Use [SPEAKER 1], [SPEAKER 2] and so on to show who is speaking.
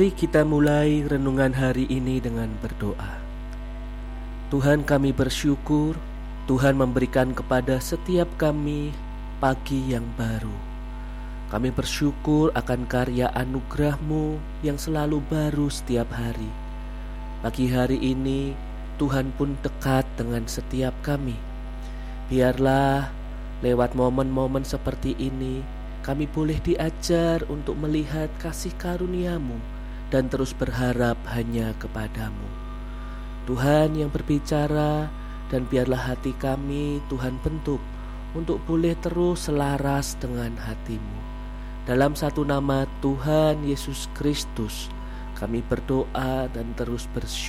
[SPEAKER 1] Mari kita mulai renungan hari ini dengan berdoa. Tuhan, kami bersyukur Tuhan memberikan kepada setiap kami pagi yang baru. Kami bersyukur akan karya anugerah-Mu yang selalu baru setiap hari. Pagi hari ini Tuhan pun dekat dengan setiap kami. Biarlah lewat momen-momen seperti ini kami boleh diajar untuk melihat kasih karunia-Mu dan terus berharap hanya kepadamu. Tuhan yang berbicara, dan biarlah hati kami Tuhan bentuk untuk boleh terus selaras dengan hati-Mu. Dalam satu nama Tuhan Yesus Kristus kami berdoa dan terus bersyukur.